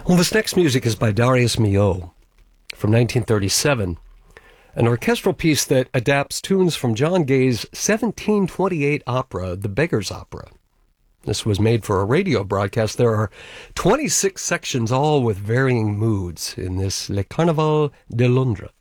Well, this next music is by Darius Milhaud from 1937, an orchestral piece that adapts tunes from John Gay's 1728 opera, The Beggar's Opera. This was made for a radio broadcast. There are 26 sections, all with varying moods, in this Le Carnaval de Londres.